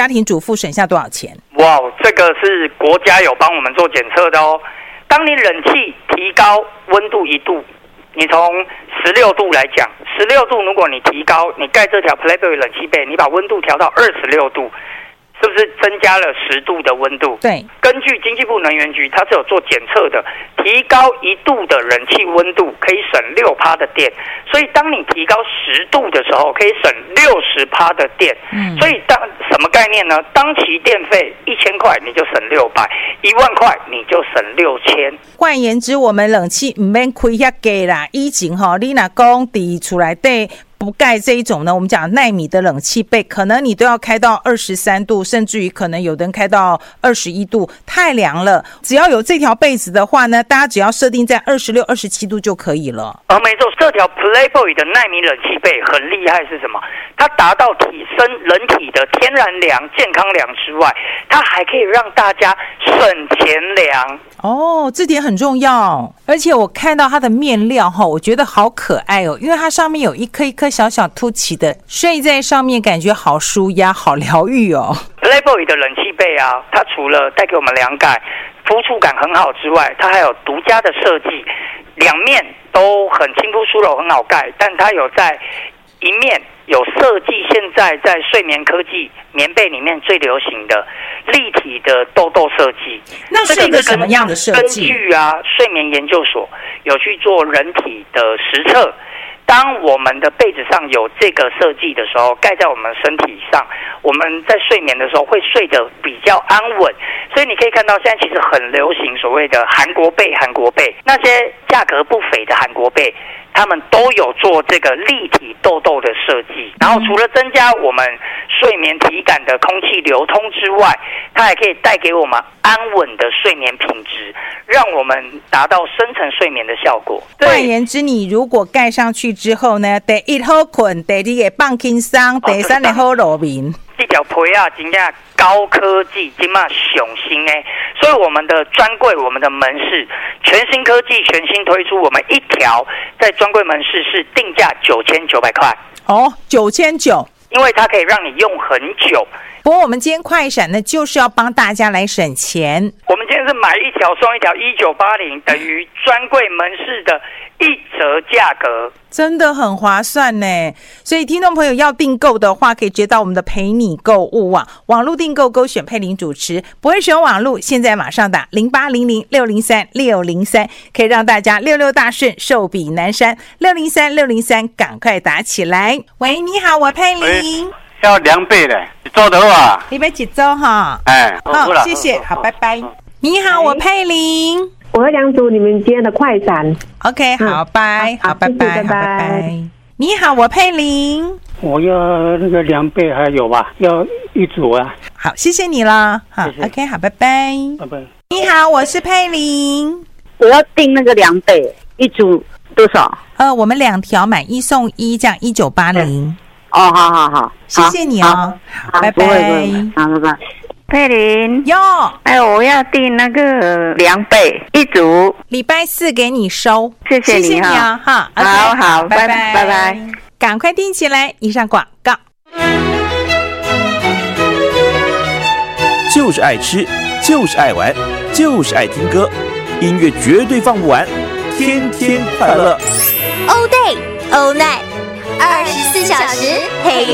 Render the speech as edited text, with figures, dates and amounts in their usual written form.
家庭主妇省下多少钱？ 哇，这个是国家有帮我们做检测的哦。当你冷气提高温度1度，你从16度来讲，16度如果你提高，你盖这条 Playboy 冷气被，你把温度调到26度。是不是增加了10度的温度？ 对， 根据经济部能源局，它是有做检测的，提高1度的冷气温度可以省6%的电，所以当你提高10度的时候，可以省60%的电。所以什么概念呢？当期电费1000块你就省600，1万块你就省6000。 换言之，我们冷气唔免开遐低啦，以前你若讲伫厝内底不盖这一种呢，我们讲奈米的冷气被，可能你都要开到23度，甚至于可能有的人开到21度，太凉了。只要有这条被子的话呢，大家只要设定在26、27度就可以了。 没错，这条 Playboy 的奈米冷气被很厉害是什么？它达到提升人体的天然凉、健康凉之外，它还可以让大家省钱凉。 这点很重要。而且我看到它的面料我觉得好可爱哦，因为它上面有一颗一颗小小凸起的，睡在上面感觉好舒压、好疗愈哦。 Playboy 的冷气被啊，它除了带给我们凉感、肤触感很好之外，它还有独家的设计，两面都很亲肤疏柔，很好盖，但它有在一面有设计现在在睡眠科技棉被里面最流行的立体的痘痘设计。 那是一个什么样的设计？ 根据睡眠研究所有去做人体的实测，当我们的被子上有这个设计的时候，盖在我们身体上，我们在睡眠的时候会睡得比较安稳。所以你可以看到现在其实很流行所谓的韩国被，那些价格不菲的韩国被，他们都有做这个立体痘痘的设计，然后除了增加我们睡眠体感的空气流通之外，它还可以带给我们安稳的睡眠品质，让我们达到深层睡眠的效果。 换言之，你如果盖上去之后呢，第一好困，第二个放轻松，第三个好入眠。 这条被真正高科技，今嘛上新诶，所以我们的专柜、我们的门市全新科技、全新推出，我们一条在专柜门市是定价9900块 ，9900， 因为它可以让你用很久。 不过我们今天快闪呢，就是要帮大家来省钱。 我们今天是买一条送一条，1980等于专柜门市的1折价格， 真的很划算呢。所以听众朋友要订购的话，可以直接到我们的陪你购物网网络订购，勾选佩玲主持。不会使用网络，现在马上打0800603603，可以让大家66大顺，寿比南山，603603，赶快打起来。喂，你好，我佩玲。 要2倍的，做的话， 你要几周哈？好，谢谢，好，拜拜。你好，我佩玲， 我要梁主你们今天的快闪。 OK， 好，拜，好，拜拜，拜拜。你好，我佩玲， 我要那个2倍还有吧？要1组啊。 好，谢谢你了。好，谢谢 OK， 好，拜拜，拜拜。你好，我是佩玲， 我要订那个2倍，1组多少？ 我们2条买1送1，这样1980。 好， 谢谢你哦，好，拜拜， 好，拜拜。佩玲哟， 我要订那个2倍1组， 礼拜4给你收， 谢谢你啊，哈， 好，拜拜， 赶快订起来。以上广告。 就是爱吃，就是爱玩，就是爱听歌，音乐绝对放不完，天天快乐。 All day, all night，24小时陪